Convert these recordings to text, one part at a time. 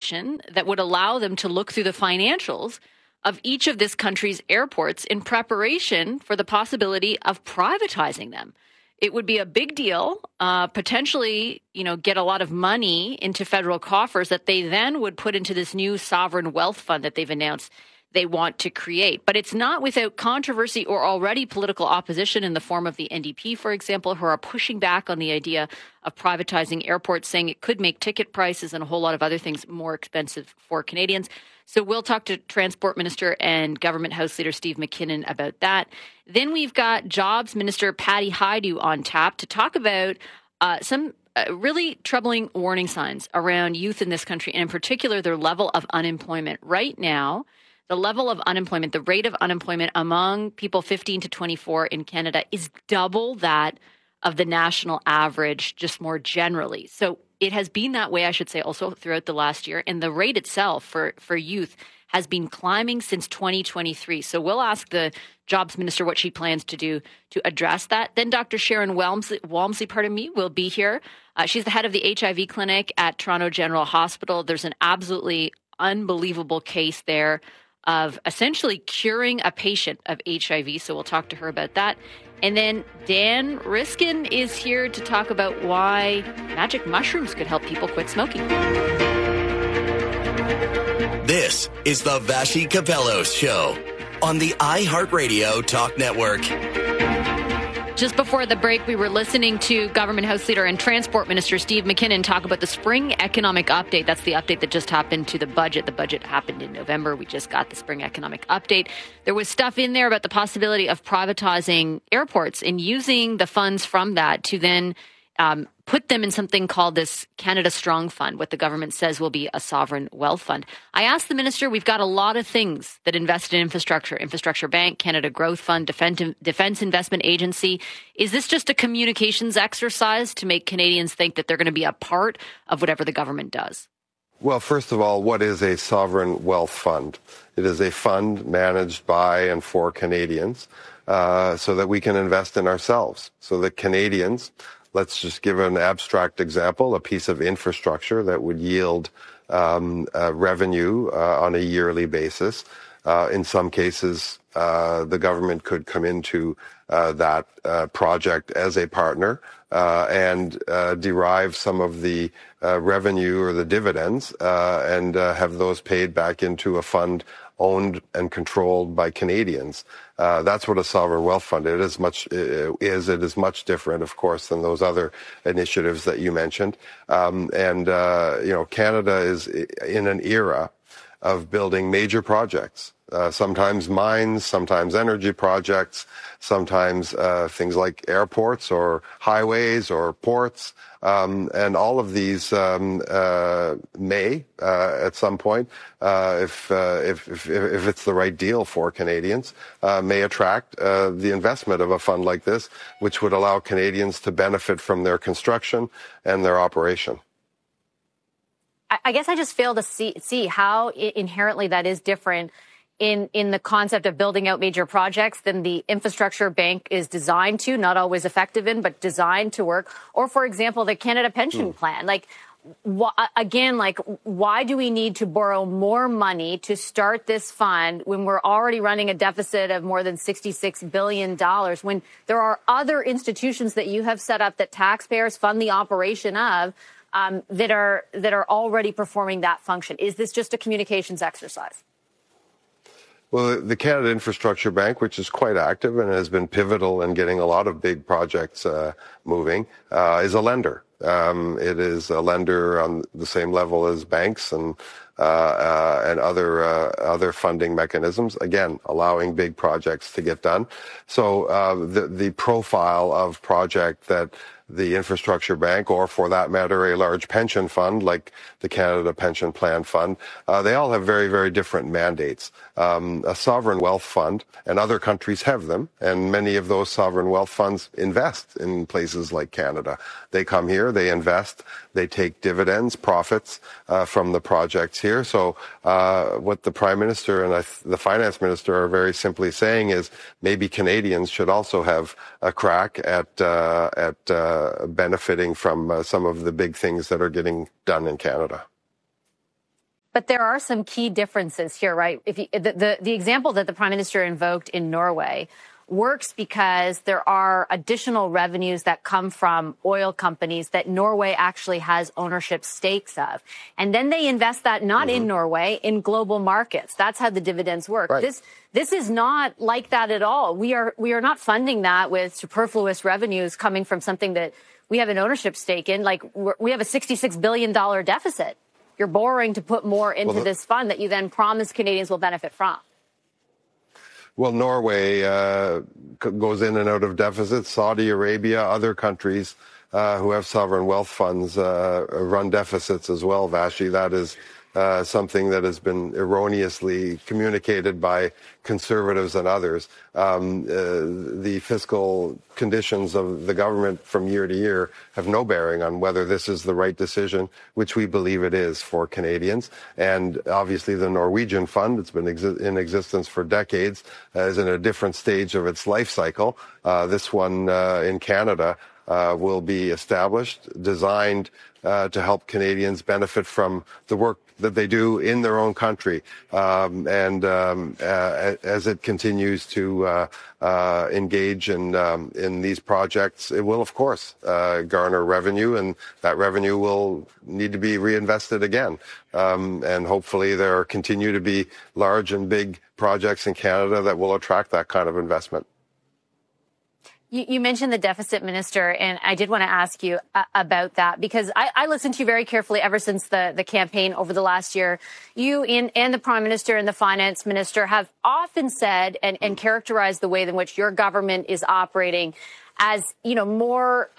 legislation that would allow them to look through the financials of each of this country's airports in preparation for the possibility of privatizing them. It would be a big deal, potentially, get a lot of money into federal coffers that they then would put into this new sovereign wealth fund that they've announced they want to create. But it's not without controversy or already political opposition in the form of the NDP, for example, who are pushing back on the idea of privatizing airports, saying it could make ticket prices and a whole lot of other things more expensive for Canadians. So we'll talk to Transport Minister and Government House Leader Steve McKinnon about that. Then we've got Jobs Minister Patty Hajdu on tap to talk about some really troubling warning signs around youth in this country, and in particular, their level of unemployment. Right now, the level of unemployment, the rate of unemployment among people 15 to 24 in Canada is double that of the national average, just more generally. So it has been that way, I should say, also throughout the last year. And the rate itself for youth has been climbing since 2023. So we'll ask the Jobs Minister what she plans to do to address that. Then Dr. Sharon Walmsley, will be here. She's the head of the HIV clinic at Toronto General Hospital. There's an absolutely unbelievable case there of essentially curing a patient of HIV. So we'll talk to her about that. And then Dan Riskin is here to talk about why magic mushrooms could help people quit smoking. This is the Vassy Kapelos Show on the iHeartRadio Talk Network. Just before the break, we were listening to Government House Leader and Transport Minister Steve McKinnon talk about the spring economic update. That's the update that just happened to the budget. The budget happened in November. We just got the spring economic update. There was stuff in there about the possibility of privatizing airports and using the funds from that to then put them in something called this Canada Strong Fund, what the government says will be a sovereign wealth fund. I asked the minister, we've got a lot of things that invest in Infrastructure Bank, Canada Growth Fund, Defence Investment Agency. Is this just a communications exercise to make Canadians think that they're going to be a part of whatever the government does? Well, first of all, what is a sovereign wealth fund? It is a fund managed by and for Canadians so that we can invest in ourselves, so that Canadians... Let's just give an abstract example, a piece of infrastructure that would yield revenue on a yearly basis. In some cases, the government could come into that project as a partner and derive some of the revenue or the dividends and have those paid back into a fund owned and controlled by Canadians. That's what a sovereign wealth fund is. It is much different, of course, than those other initiatives that you mentioned. Canada is in an era of building major projects. Sometimes mines, sometimes energy projects, sometimes things like airports or highways or ports. And all of these may, at some point, if it's the right deal for Canadians, may attract the investment of a fund like this, which would allow Canadians to benefit from their construction and their operation. I guess I just fail to see how inherently that is different in the concept of building out major projects than the infrastructure bank is designed to, not always effective in, but designed to work. Or, for example, the Canada Pension Plan. Why do we need to borrow more money to start this fund when we're already running a deficit of more than $66 billion, when there are other institutions that you have set up that taxpayers fund the operation of that are already performing that function? Is this just a communications exercise? Well, the Canada Infrastructure Bank, which is quite active and has been pivotal in getting a lot of big projects moving, is a lender. It is a lender on the same level as banks and other funding mechanisms, again, allowing big projects to get done. So the profile of project that the Infrastructure Bank, or for that matter, a large pension fund like the Canada Pension Plan Fund, they all have very, very different mandates. A sovereign wealth fund, and other countries have them, and many of those sovereign wealth funds invest in places like Canada. They come here, they invest, they take dividends, profits from the projects here. So what the Prime Minister and the Finance Minister are very simply saying is maybe Canadians should also have a crack at benefiting from some of the big things that are getting done in Canada. But there are some key differences here, right? If the example that the Prime Minister invoked in Norway works because there are additional revenues that come from oil companies that Norway actually has ownership stakes of. And then they invest that not in Norway, in global markets. That's how the dividends work. Right. This is not like that at all. We are not funding that with superfluous revenues coming from something that we have an ownership stake in. Like we have a $66 billion deficit. You're borrowing to put more into this fund that you then promise Canadians will benefit from. Well, Norway goes in and out of deficits. Saudi Arabia, other countries who have sovereign wealth funds run deficits as well, Vashi. That is something that has been erroneously communicated by conservatives and others. The fiscal conditions of the government from year to year have no bearing on whether this is the right decision, which we believe it is for Canadians. And obviously the Norwegian fund, it's been in existence for decades, is in a different stage of its life cycle. This one in Canada will be established, designed to help Canadians benefit from the work that they do in their own country. As it continues to engage in these projects, it will, of course, garner revenue, and that revenue will need to be reinvested again. And hopefully there continue to be large and big projects in Canada that will attract that kind of investment. You mentioned the deficit, Minister, and I did want to ask you about that because I listened to you very carefully ever since the campaign over the last year. You and the Prime Minister and the Finance Minister have often said and characterized the way in which your government is operating as, more,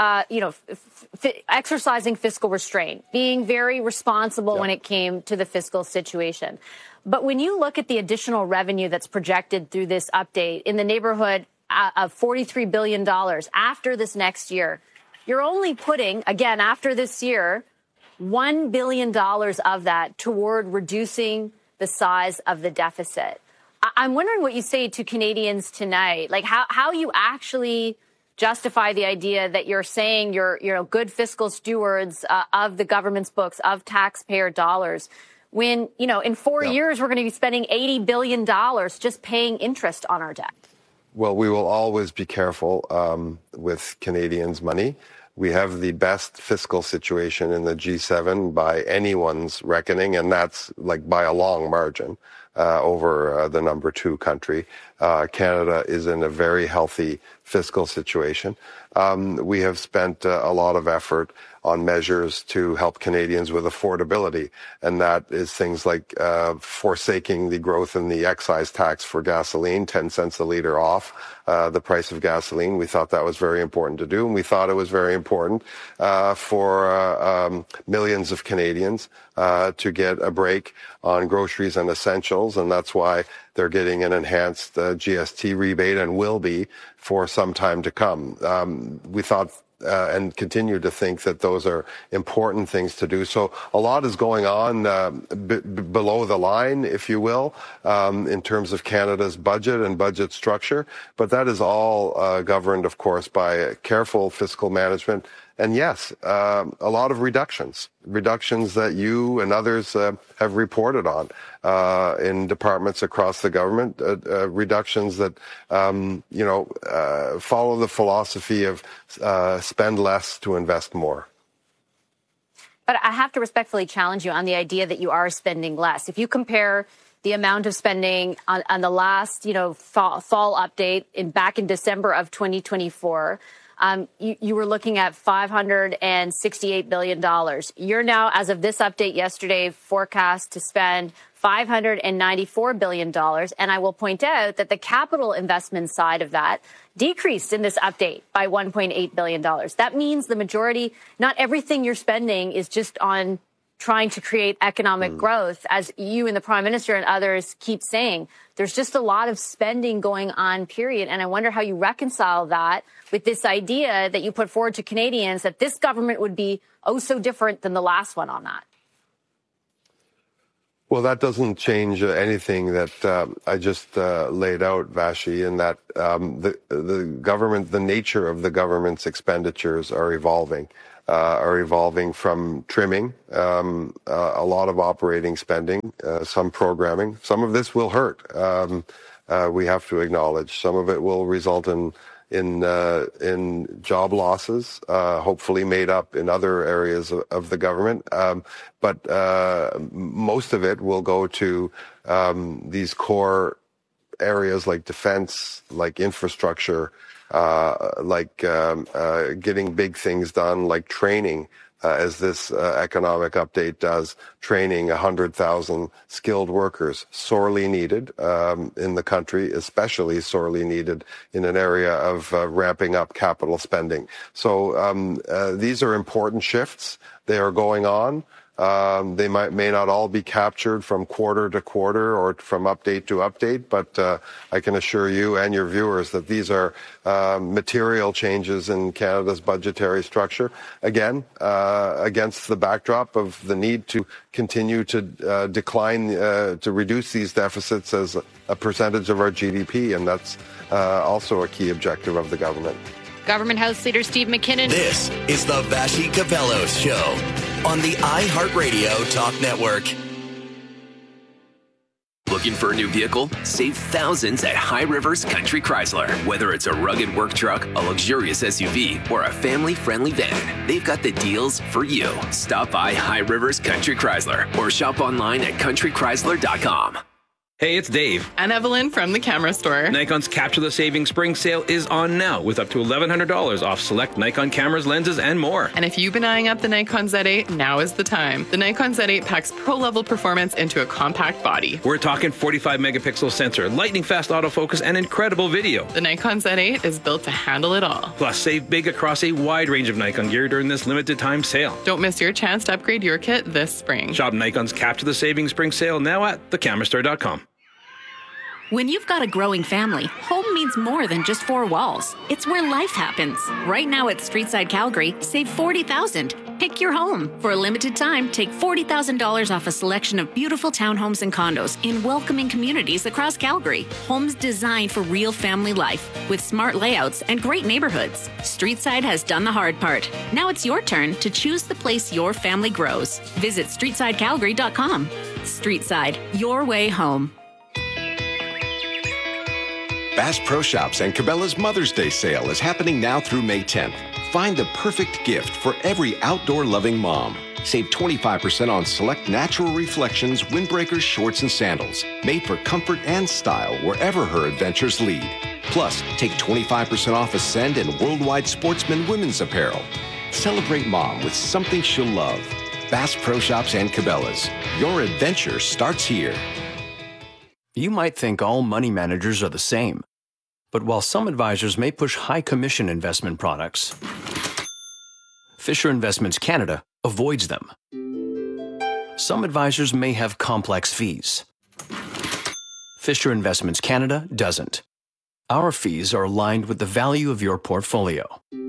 exercising fiscal restraint, being very responsible when it came to the fiscal situation. But when you look at the additional revenue that's projected through this update in the neighborhood of $43 billion after this next year, you're only putting, again, after this year, $1 billion of that toward reducing the size of the deficit. I'm wondering what you say to Canadians tonight, like how you actually justify the idea that you're saying you're good fiscal stewards of the government's books, of taxpayer dollars, when, in 4 years, we're going to be spending $80 billion just paying interest on our debt. Well, we will always be careful with Canadians' money. We have the best fiscal situation in the G7 by anyone's reckoning, and that's like by a long margin over the number 2 country. Canada is in a very healthy fiscal situation. We have spent a lot of effort on measures to help Canadians with affordability, and that is things like forsaking the growth in the excise tax for gasoline, 10 cents a litre off the price of gasoline. We thought that was very important to do, and we thought it was very important for millions of Canadians to get a break on groceries and essentials, and that's why they're getting an enhanced GST rebate and will be for some time to come. We thought and continue to think that those are important things to do. So a lot is going on below the line, if you will, in terms of Canada's budget and budget structure. But that is all governed, of course, by careful fiscal management. And yes, a lot of reductions that you and others have reported on in departments across the government, reductions that, follow the philosophy of spend less to invest more. But I have to respectfully challenge you on the idea that you are spending less. If you compare the amount of spending on the last, fall update back in December of 2024, you were looking at $568 billion. You're now, as of this update yesterday, forecast to spend $594 billion. And I will point out that the capital investment side of that decreased in this update by $1.8 billion. That means the majority, not everything you're spending is just on trying to create economic growth, as you and the Prime Minister and others keep saying. There's just a lot of spending going on, period. And I wonder how you reconcile that with this idea that you put forward to Canadians that this government would be oh so different than the last one on that. Well, that doesn't change anything that I just laid out, Vashi, in that the government, the nature of the government's expenditures are evolving from trimming, a lot of operating spending, some programming. Some of this will hurt. We have to acknowledge some of it will result in job losses, hopefully made up in other areas of the government. But most of it will go to these core areas like defense, like infrastructure, like getting big things done, like training, as this economic update does, training 100,000 skilled workers, sorely needed in the country, especially sorely needed in an area of ramping up capital spending. So these are important shifts. They are going on. They may not all be captured from quarter to quarter or from update to update, but I can assure you and your viewers that these are material changes in Canada's budgetary structure. Again, against the backdrop of the need to continue to decline, to reduce these deficits as a percentage of our GDP, and that's also a key objective of the government. Government House Leader Steve McKinnon. This is the Vashi Kapelos Show on the iHeartRadio Talk Network. Looking for a new vehicle? Save thousands at High Rivers Country Chrysler. Whether it's a rugged work truck, a luxurious SUV, or a family-friendly van, they've got the deals for you. Stop by High Rivers Country Chrysler or shop online at countrychrysler.com. Hey, it's Dave. And Evelyn from the camera store. Nikon's Capture the Savings Spring Sale is on now with up to $1,100 off select Nikon cameras, lenses, and more. And if you've been eyeing up the Nikon Z8, now is the time. The Nikon Z8 packs pro-level performance into a compact body. We're talking 45 megapixel sensor, lightning fast autofocus, and incredible video. The Nikon Z8 is built to handle it all. Plus, save big across a wide range of Nikon gear during this limited time sale. Don't miss your chance to upgrade your kit this spring. Shop Nikon's Capture the Savings Spring Sale now at thecamerastore.com. When you've got a growing family, home means more than just four walls. It's where life happens. Right now at Streetside Calgary, save $40,000. Pick your home. For a limited time, take $40,000 off a selection of beautiful townhomes and condos in welcoming communities across Calgary. Homes designed for real family life with smart layouts and great neighborhoods. Streetside has done the hard part. Now it's your turn to choose the place your family grows. Visit StreetsideCalgary.com. Streetside, your way home. Bass Pro Shops and Cabela's Mother's Day sale is happening now through May 10th. Find the perfect gift for every outdoor-loving mom. Save 25% on select Natural Reflections windbreakers, shorts, and sandals, made for comfort and style wherever her adventures lead. Plus, take 25% off Ascend and Worldwide Sportsman women's apparel. Celebrate mom with something she'll love. Bass Pro Shops and Cabela's. Your adventure starts here. You might think all money managers are the same. But while some advisors may push high commission investment products, Fisher Investments Canada avoids them. Some advisors may have complex fees. Fisher Investments Canada doesn't. Our fees are aligned with the value of your portfolio.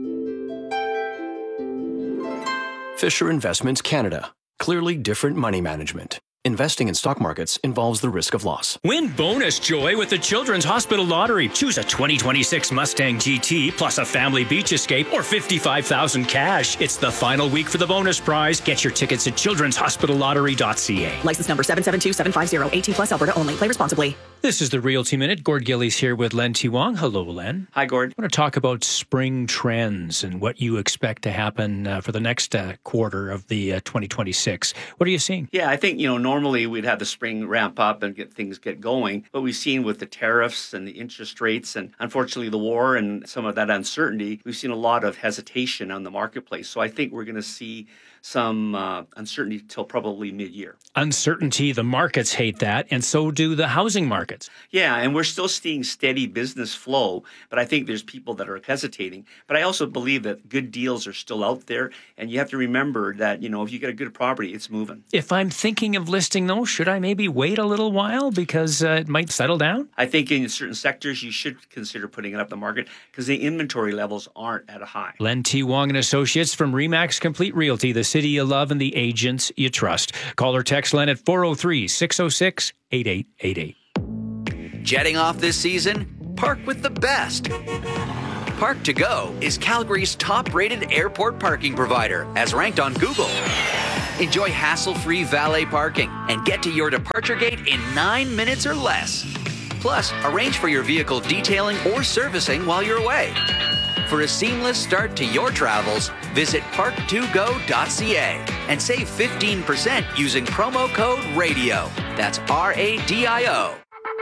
Fisher Investments Canada. Clearly different money management. Investing in stock markets involves the risk of loss. Win bonus joy with the Children's Hospital Lottery. Choose a 2026 Mustang GT plus a family beach escape or $55,000 cash. It's the final week for the bonus prize. Get your tickets at childrenshospitallottery.ca. License number 772750, 18 plus Alberta only. Play responsibly. This is the Realty Minute. Gord Gillies here with Len T. Wong. Hello, Len. Hi, Gord. I want to talk about spring trends and what you expect to happen for the next quarter of the 2026. What are you seeing? Yeah, I think, normally we'd have the spring ramp up and get going. But we've seen with the tariffs and the interest rates and unfortunately the war and some of that uncertainty, we've seen a lot of hesitation on the marketplace. So I think we're going to see some uncertainty till probably mid-year. Uncertainty, the markets hate that, and so do the housing markets. Yeah, and we're still seeing steady business flow, but I think there's people that are hesitating. But I also believe that good deals are still out there, and you have to remember that, if you get a good property, it's moving. If I'm thinking of listing those, should I maybe wait a little while because it might settle down? I think in certain sectors you should consider putting it up the market because the inventory levels aren't at a high. Len T. Wong and Associates from RE/MAX Complete Realty, the city you love and the agents you trust. Call or text Len at 403-606-8888. Jetting off this season? Park with the best. Park to Go is Calgary's top-rated airport parking provider, as ranked on Google. Enjoy hassle-free valet parking and get to your departure gate in 9 minutes or less. Plus, arrange for your vehicle detailing or servicing while you're away. For a seamless start to your travels, visit park2go.ca and save 15% using promo code RADIO. That's RADIO.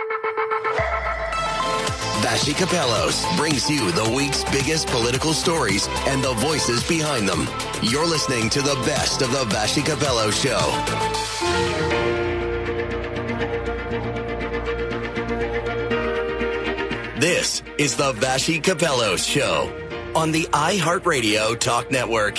Vassy Kapelos brings you the week's biggest political stories and the voices behind them. You're listening to the best of the Vassy Kapelos Show. This is the Vassy Kapelos Show on the iHeartRadio Talk Network.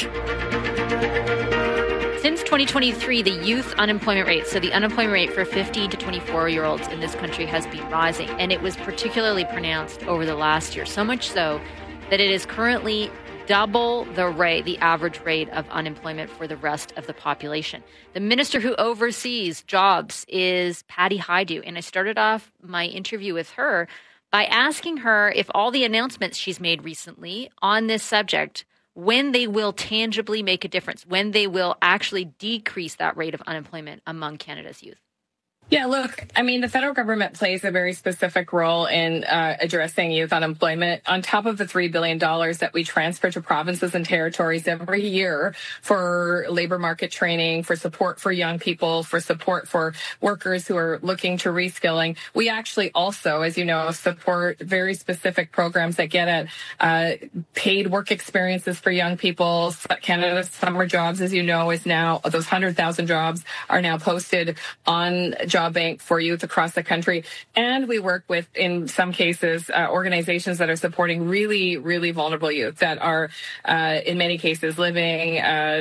Since 2023, the youth unemployment rate, so the unemployment rate for 15 to 24-year-olds in this country has been rising, and it was particularly pronounced over the last year, so much so that it is currently double the average rate of unemployment for the rest of the population. The minister who oversees jobs is Patty Hajdu, and I started off my interview with her by asking her if all the announcements she's made recently on this subject, when they will tangibly make a difference, when they will actually decrease that rate of unemployment among Canada's youth. Yeah, look, I mean, the federal government plays a very specific role in addressing youth unemployment. On top of the $3 billion that we transfer to provinces and territories every year for labor market training, for support for young people, for support for workers who are looking to reskilling, we actually also, as you know, support very specific programs that get at paid work experiences for young people. Canada's Summer Jobs, as you know, is now, those 100,000 jobs are now posted on Job Bank for youth across the country. And we work with, in some cases, organizations that are supporting really, really vulnerable youth that are, in many cases, living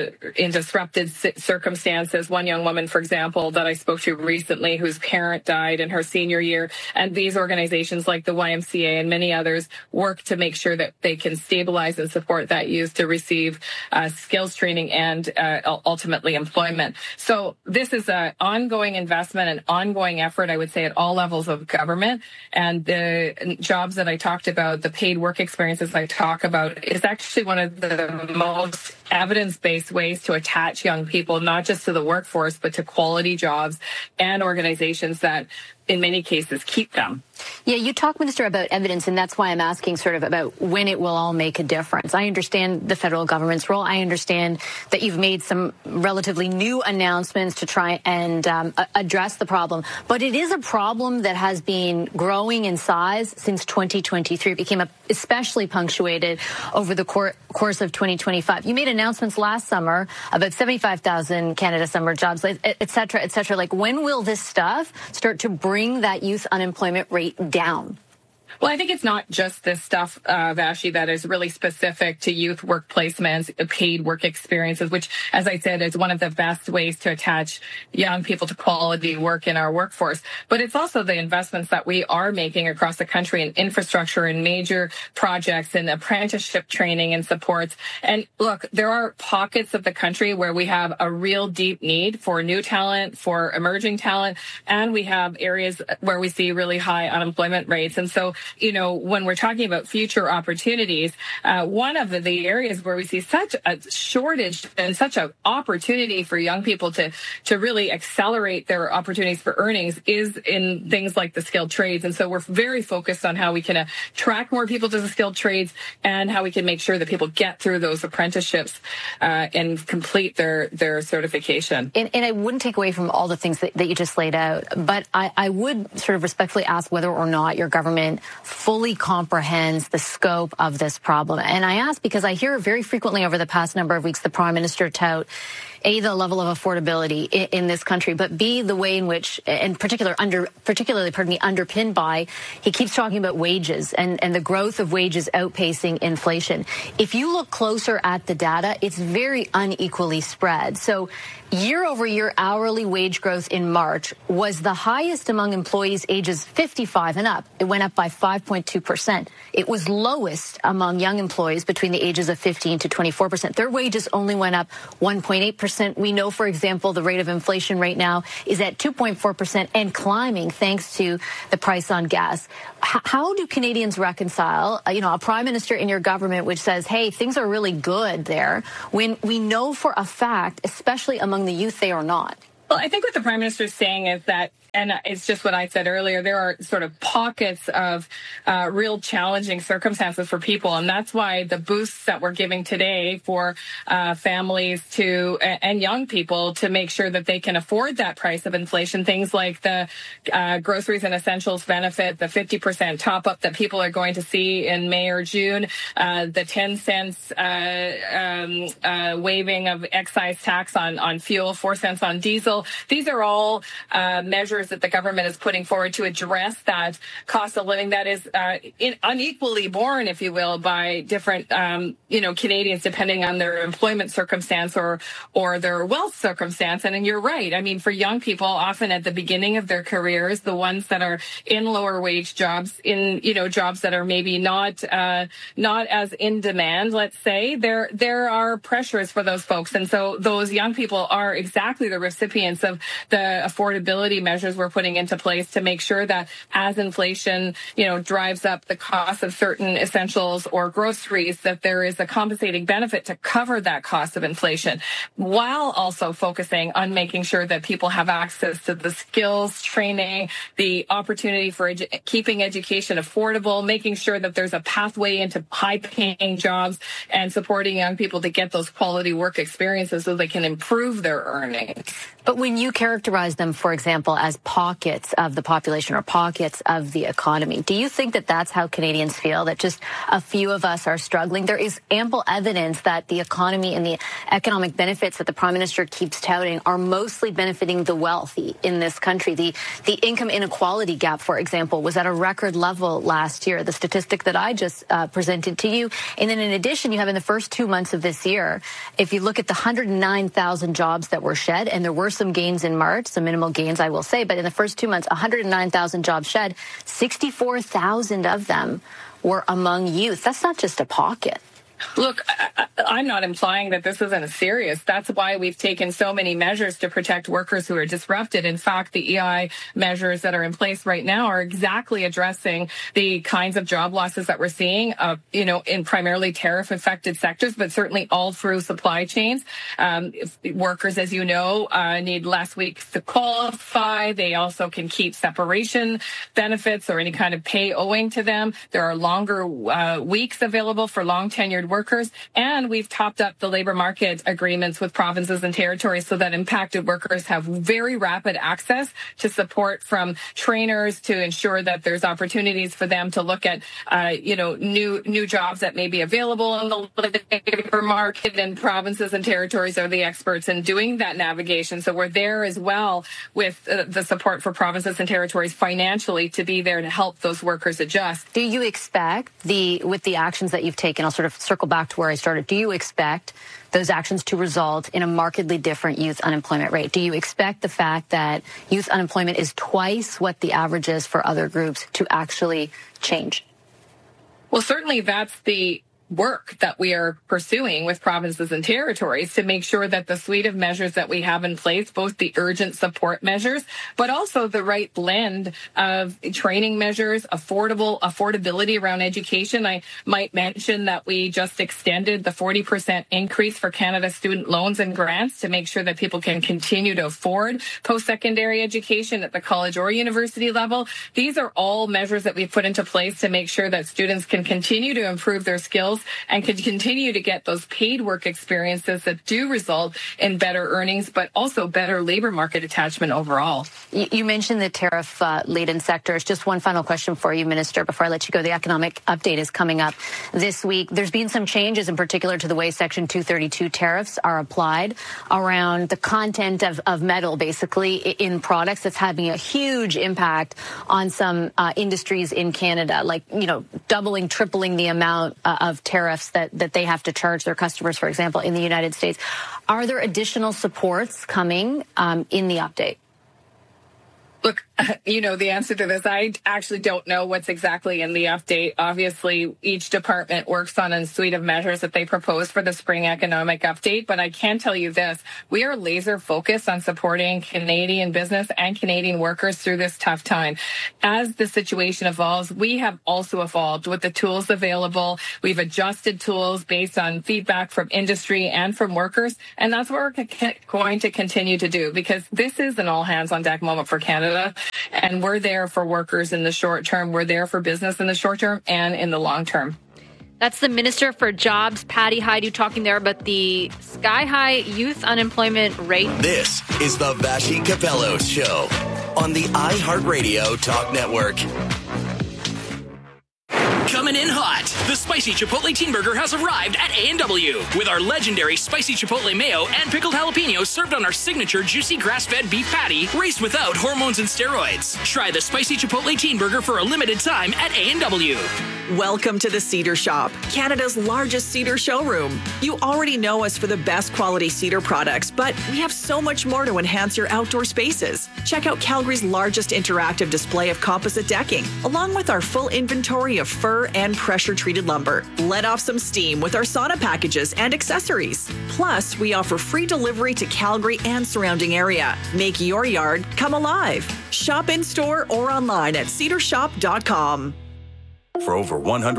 in disrupted circumstances. One young woman, for example, that I spoke to recently, whose parent died in her senior year. And these organizations like the YMCA and many others work to make sure that they can stabilize and support that youth to receive skills training and ultimately employment. So this is an ongoing investment and ongoing effort, I would say, at all levels of government. And the jobs that I talked about, the paid work experiences I talk about, is actually one of the most evidence-based ways to attach young people, not just to the workforce, but to quality jobs and organizations that, in many cases, keep them. Yeah, you talk, Minister, about evidence, and that's why I'm asking sort of about when it will all make a difference. I understand the federal government's role. I understand that you've made some relatively new announcements to try and address the problem. But it is a problem that has been growing in size since 2023. It became especially punctuated over the course of 2025. You made announcements last summer about 75,000 Canada Summer Jobs, et cetera, et cetera. Like, when will this stuff start to bring that youth unemployment rate down? Well, I think it's not just this stuff, Vassy, that is really specific to youth work placements, paid work experiences, which, as I said, is one of the best ways to attach young people to quality work in our workforce. But it's also the investments that we are making across the country in infrastructure and major projects and apprenticeship training and supports. And look, there are pockets of the country where we have a real deep need for new talent, for emerging talent, and we have areas where we see really high unemployment rates. And so, you know, when we're talking about future opportunities, one of the areas where we see such a shortage and such an opportunity for young people to really accelerate their opportunities for earnings is in things like the skilled trades. And so we're very focused on how we can attract more people to the skilled trades and how we can make sure that people get through those apprenticeships and complete their certification. And I wouldn't take away from all the things that you just laid out, but I would sort of respectfully ask whether or not your government fully comprehends the scope of this problem. And I ask because I hear very frequently over the past number of weeks the Prime Minister tout A, the level of affordability in this country, but B, the way in which, in particularly underpinned by, he keeps talking about wages and the growth of wages outpacing inflation. If you look closer at the data, it's very unequally spread. So year-over-year hourly wage growth in March was the highest among employees ages 55 and up. It went up by 5.2%. It was lowest among young employees between the ages of 15 to 24%. Their wages only went up 1.8%. We know, for example, the rate of inflation right now is at 2.4% and climbing thanks to the price on gas. How do Canadians reconcile, a prime minister in your government which says, hey, things are really good there, when we know for a fact, especially among the youth, they are not? Well, I think what the Prime Minister is saying is that, and it's just what I said earlier, there are sort of pockets of real challenging circumstances for people. And that's why the boosts that we're giving today for families and young people to make sure that they can afford that price of inflation, things like the groceries and essentials benefit, the 50% top up that people are going to see in May or June, the 10 cents waiving of excise tax on fuel, 4 cents on diesel. These are all measures that the government is putting forward to address that cost of living that is unequally borne, if you will, by different Canadians depending on their employment circumstance or their wealth circumstance. And you're right. I mean, for young people, often at the beginning of their careers, the ones that are in lower wage jobs, in jobs that are maybe not as in demand, let's say, there are pressures for those folks. And so those young people are exactly the recipients of the affordability measures we're putting into place to make sure that as inflation, drives up the cost of certain essentials or groceries, that there is a compensating benefit to cover that cost of inflation, while also focusing on making sure that people have access to the skills, training, the opportunity for keeping education affordable, making sure that there's a pathway into high-paying jobs, and supporting young people to get those quality work experiences so they can improve their earnings. But when you characterize them, for example, as pockets of the population or pockets of the economy, do you think that that's how Canadians feel, that just a few of us are struggling? There is ample evidence that the economy and the economic benefits that the Prime Minister keeps touting are mostly benefiting the wealthy in this country. The income inequality gap, for example, was at a record level last year, the statistic that I just presented to you. And then in addition, you have in the first 2 months of this year, if you look at the 109,000 jobs that were shed, and there were some gains in March, some minimal gains, I will say, but in the first 2 months, 109,000 jobs shed, 64,000 of them were among youth. That's not just a pocket. Look, I'm not implying that this isn't serious. That's why we've taken so many measures to protect workers who are disrupted. In fact, the EI measures that are in place right now are exactly addressing the kinds of job losses that we're seeing, in primarily tariff-affected sectors, but certainly all through supply chains. Workers, as you know, need less weeks to qualify. They also can keep separation benefits or any kind of pay owing to them. There are longer weeks available for long-tenured workers, and we've topped up the labor market agreements with provinces and territories so that impacted workers have very rapid access to support from trainers to ensure that there's opportunities for them to look at, new jobs that may be available in the labor market, and provinces and territories are the experts in doing that navigation. So we're there as well with the support for provinces and territories financially to be there to help those workers adjust. Do you expect with the actions that you've taken, I'll sort of circle back to where I started, do you expect those actions to result in a markedly different youth unemployment rate? Do you expect the fact that youth unemployment is twice what the average is for other groups to actually change? Well, certainly that's the work that we are pursuing with provinces and territories to make sure that the suite of measures that we have in place, both the urgent support measures, but also the right blend of training measures, affordability around education. I might mention that we just extended the 40% increase for Canada student loans and grants to make sure that people can continue to afford post-secondary education at the college or university level. These are all measures that we've put into place to make sure that students can continue to improve their skills and can continue to get those paid work experiences that do result in better earnings, but also better labor market attachment overall. You mentioned the tariff-laden sectors. Just one final question for you, Minister, before I let you go. The economic update is coming up this week. There's been some changes in particular to the way Section 232 tariffs are applied around the content of metal, basically, in products. That's having a huge impact on some industries in Canada, like, doubling, tripling the amount of tariffs that they have to charge their customers, for example, in the United States. Are there additional supports coming in the update? Look, the answer to this. I actually don't know what's exactly in the update. Obviously, each department works on a suite of measures that they propose for the spring economic update. But I can tell you this, we are laser focused on supporting Canadian business and Canadian workers through this tough time. As the situation evolves, we have also evolved with the tools available. We've adjusted tools based on feedback from industry and from workers. And that's what we're going to continue to do, because this is an all hands on deck moment for Canada. And we're there for workers in the short term. We're there for business in the short term and in the long term. That's the Minister for Jobs, Patty Hajdu, talking there about the sky-high youth unemployment rate. This is the Vassy Kapelos Show on the iHeartRadio Talk Network. Coming in hot, the Spicy Chipotle Teen Burger has arrived at A&W with our legendary Spicy Chipotle Mayo and pickled jalapenos served on our signature juicy grass-fed beef patty raised without hormones and steroids. Try the Spicy Chipotle Teen Burger for a limited time at A&W. Welcome to the Cedar Shop, Canada's largest cedar showroom. You already know us for the best quality cedar products, but we have so much more to enhance your outdoor spaces. Check out Calgary's largest interactive display of composite decking, along with our full inventory of fir and pressure-treated lumber. Let off some steam with our sauna packages and accessories. Plus, we offer free delivery to Calgary and surrounding area. Make your yard come alive. Shop in-store or online at cedarshop.com. For over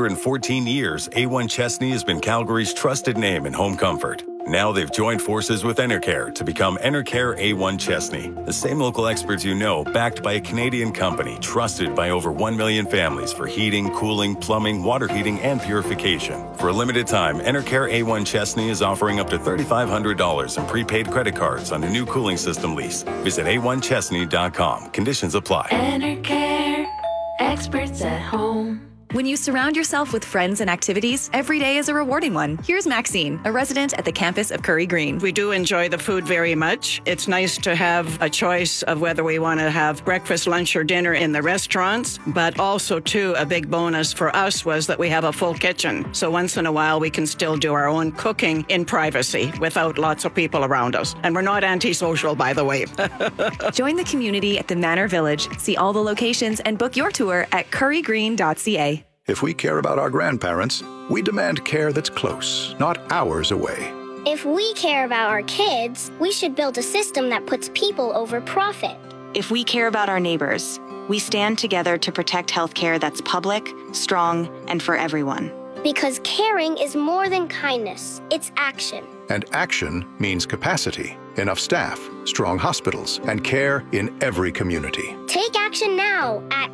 114 years, A1 Chesney has been Calgary's trusted name in home comfort. Now they've joined forces with Enercare to become Enercare A1 Chesney. The same local experts you know, backed by a Canadian company, trusted by over 1 million families for heating, cooling, plumbing, water heating, and purification. For a limited time, Enercare A1 Chesney is offering up to $3,500 in prepaid credit cards on a new cooling system lease. Visit A1Chesney.com. Conditions apply. Enercare, experts at home. When you surround yourself with friends and activities, every day is a rewarding one. Here's Maxine, a resident at the campus of Curry Green. We do enjoy the food very much. It's nice to have a choice of whether we want to have breakfast, lunch, or dinner in the restaurants, but also, too, a big bonus for us was that we have a full kitchen. So once in a while, we can still do our own cooking in privacy without lots of people around us. And we're not antisocial, by the way. Join the community at the Manor Village. See all the locations and book your tour at currygreen.ca. If we care about our grandparents, we demand care that's close, not hours away. If we care about our kids, we should build a system that puts people over profit. If we care about our neighbors, we stand together to protect healthcare that's public, strong, and for everyone. Because caring is more than kindness, it's action. And action means capacity, enough staff, strong hospitals, and care in every community. Take action now at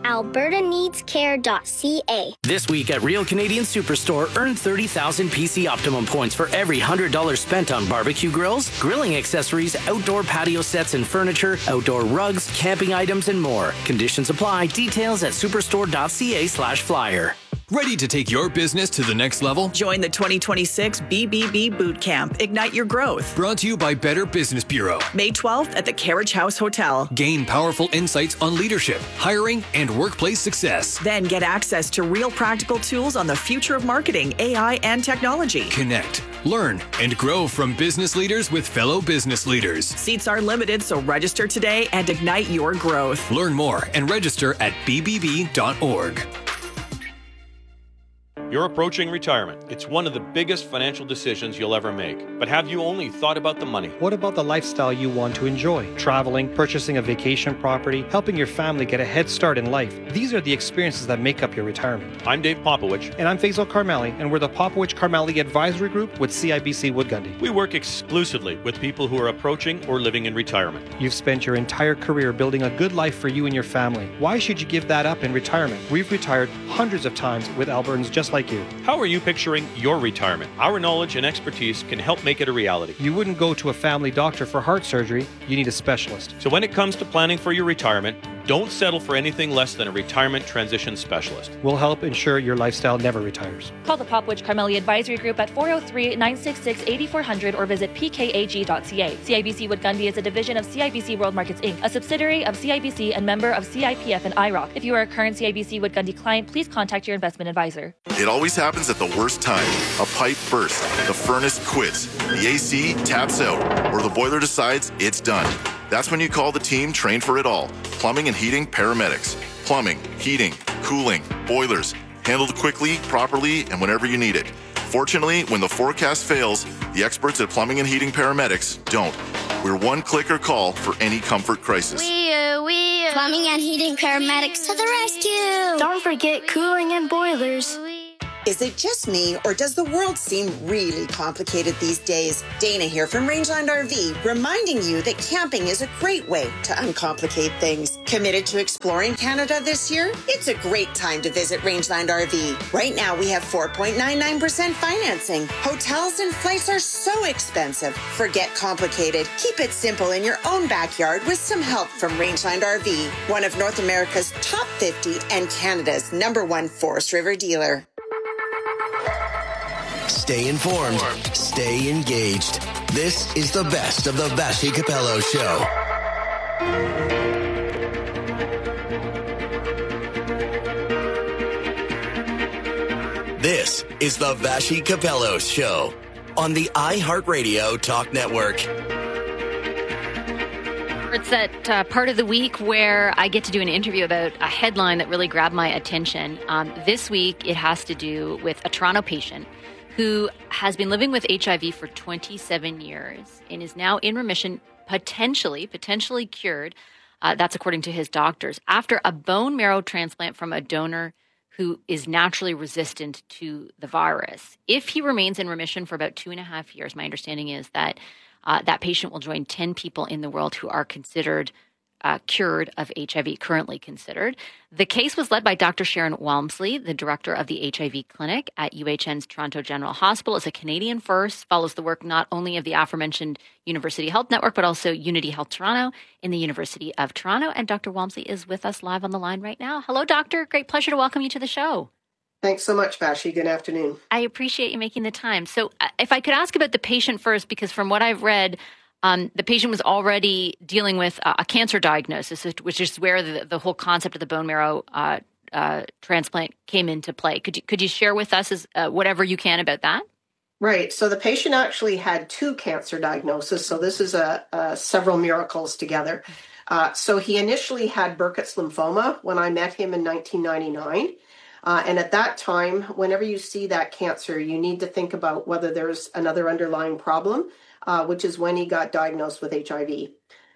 albertaneedscare.ca. This week at Real Canadian Superstore, earn 30,000 PC Optimum points for every $100 spent on barbecue grills, grilling accessories, outdoor patio sets and furniture, outdoor rugs, camping items, and more. Conditions apply. Details at superstore.ca/flyer. Ready to take your business to the next level? Join the 2026 BBB Boot Camp. Ignite your growth. Brought to you by Better Business Bureau. May 12th at the Carriage House Hotel. Gain powerful insights on leadership, hiring, and workplace success. Then get access to real practical tools on the future of marketing, AI, and technology. Connect, learn, and grow from business leaders with fellow business leaders. Seats are limited, so register today and ignite your growth. Learn more and register at bbb.org. You're approaching retirement. It's one of the biggest financial decisions you'll ever make. But have you only thought about the money? What about the lifestyle you want to enjoy? Traveling, purchasing a vacation property, helping your family get a head start in life. These are the experiences that make up your retirement. I'm Dave Popowich. And I'm Faisal Karmali, and we're the Popowich Karmali Advisory Group with CIBC Wood Gundy. We work exclusively with people who are approaching or living in retirement. You've spent your entire career building a good life for you and your family. Why should you give that up in retirement? We've retired hundreds of times with Albertans just like you. How are you picturing your retirement? Our knowledge and expertise can help make it a reality. You wouldn't go to a family doctor for heart surgery. You need a specialist. So when it comes to planning for your retirement, don't settle for anything less than a retirement transition specialist. We'll help ensure your lifestyle never retires. Call the Popowich Karmali Advisory Group at 403-966-8400 or visit pkag.ca. CIBC Wood Gundy is a division of CIBC World Markets Inc., a subsidiary of CIBC and member of CIPF and IROC. If you are a current CIBC Wood Gundy client, please contact your investment advisor. It always happens at the worst time. A pipe bursts, the furnace quits, the AC taps out, or the boiler decides it's done. That's when you call the team trained for it all. Plumbing and heating paramedics. Plumbing, heating, cooling, boilers. Handled quickly, properly, and whenever you need it. Fortunately, when the forecast fails, the experts at Plumbing and Heating Paramedics don't. We're one click or call for any comfort crisis. Plumbing and Heating Paramedics to the rescue. Don't forget cooling and boilers. Is it just me, or does the world seem really complicated these days? Dana here from Rangeland RV, reminding you that camping is a great way to uncomplicate things. Committed to exploring Canada this year? It's a great time to visit Rangeland RV. Right now, we have 4.99% financing. Hotels and flights are so expensive. Forget complicated. Keep it simple in your own backyard with some help from Rangeland RV, one of North America's top 50 and Canada's #1 Forest River dealer. Stay informed. Stay engaged. This is the best of the Vassy Capello Show. This is the Vassy Capello Show on the iHeartRadio Talk Network. It's that part of the week where I get to do an interview about a headline that really grabbed my attention. This week, it has to do with a Toronto patient who has been living with HIV for 27 years and is now in remission, potentially cured. That's according to his doctors, after a bone marrow transplant from a donor who is naturally resistant to the virus. If he remains in remission for about 2.5 years, my understanding is that that patient will join 10 people in the world who are considered cured of HIV, currently considered. The case was led by Dr. Sharon Walmsley, the director of the HIV clinic at UHN's Toronto General Hospital. Is a Canadian first, follows the work not only of the aforementioned University Health Network, but also Unity Health Toronto in the University of Toronto. And Dr. Walmsley is with us live on the line right now. Hello, doctor. Great pleasure to welcome you to the show. Thanks so much, Vassy. Good afternoon. I appreciate you making the time. So if I could ask about the patient first, because from what I've read, the patient was already dealing with a cancer diagnosis, which is where the whole concept of the bone marrow transplant came into play. Could you share with us whatever you can about that? Right. So the patient actually had 2 cancer diagnoses. So this is several miracles together. So he initially had Burkitt's lymphoma when I met him in 1999. And at that time, whenever you see that cancer, you need to think about whether there's another underlying problem, which is when he got diagnosed with HIV.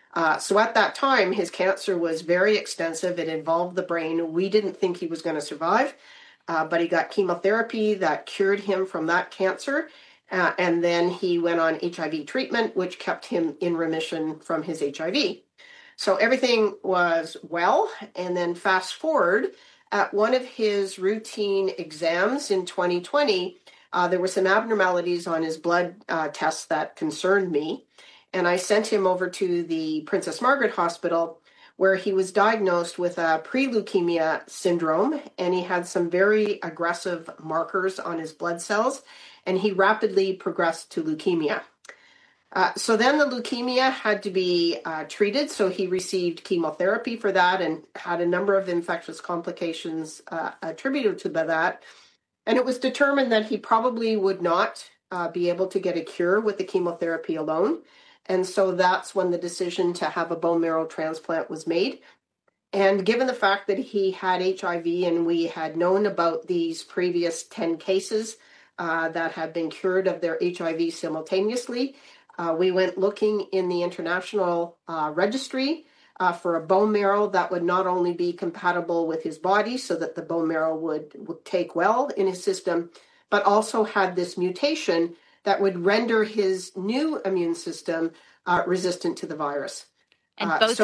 So at that time, his cancer was very extensive. It involved the brain. We didn't think he was going to survive, but he got chemotherapy that cured him from that cancer. And then he went on HIV treatment, which kept him in remission from his HIV. So everything was well. And then fast forward, at one of his routine exams in 2020, there were some abnormalities on his blood tests that concerned me. And I sent him over to the Princess Margaret Hospital, where he was diagnosed with a pre-leukemia syndrome. And he had some very aggressive markers on his blood cells. And he rapidly progressed to leukemia. So then the leukemia had to be treated. So he received chemotherapy for that and had a number of infectious complications attributed to that. And it was determined that he probably would not be able to get a cure with the chemotherapy alone. And so that's when the decision to have a bone marrow transplant was made. And given the fact that he had HIV and we had known about these previous 10 cases that had been cured of their HIV simultaneously, we went looking in the international registry for a bone marrow that would not only be compatible with his body so that the bone marrow would take well in his system, but also had this mutation that would render his new immune system resistant to the virus. And both